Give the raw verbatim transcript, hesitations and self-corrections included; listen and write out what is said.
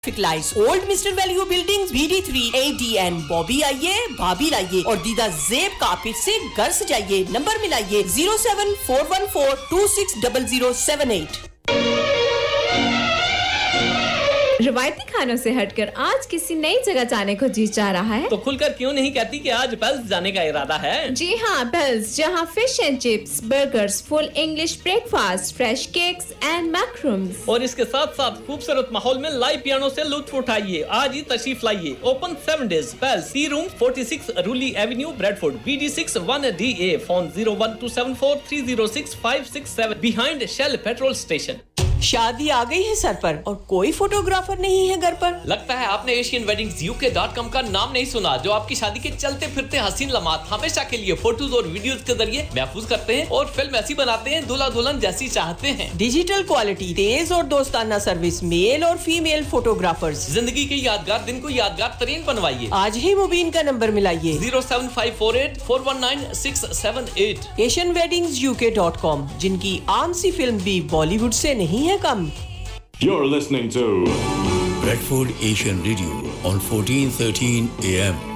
Lights, Old Mister Value Buildings, B D three, A D N, Bobby आइए, भाभी लाइए और दीदा जेब कार्पेट से घर सजाइए। Number मिलाइए zero seven four one four two six zero zero seven eight। रवायती खानों से हटकर आज किसी नई जगह जाने को जी चाह रहा है तो खुलकर क्यों नहीं कहती कि आज पेल्स जाने का इरादा है। जी हाँ, पेल्स, जहाँ fish and chips, burgers, full English breakfast, fresh cakes and मैक्रोम्स और इसके साथ साथ खूबसूरत माहौल में लाइव पियानो से लुत्फ उठाइए। आज ही तशरीफ लाइए। Open seven days. Pails, C room forty-six रूली Avenue, Bradford, B D six one D A, phone zero one two seven four three zero six five six seven, behind shell petrol station. शादी आ गई है sir पर और कोई photographer नहीं है घर पर। लगता है आपने एशियन वेडिंग्स यू के डॉट कॉम का नाम नहीं सुना, जो आपकी शादी के चलते फिरते हसीन लम्हात हमेशा के लिए फोटोज और वीडियोस के जरिए महफूज करते हैं और फिल्म ऐसी बनाते हैं दूल्हा दुल्हन जैसी चाहते हैं। डिजिटल क्वालिटी, तेज और दोस्ताना सर्विस, मेल और फीमेल फोटोग्राफर्स। जिंदगी के यादगार दिन को यादगार तरीन बनवाइए। आज ही मुबीन का number मिलाइए zero seven five four eight four one nine six seven eight। Asian weddings you के डॉट कॉम, जिनकी आम सी फिल्म भी बॉलीवुड से नहीं है कम। You're listening to Bradford Asian Radio on fourteen thirteen A M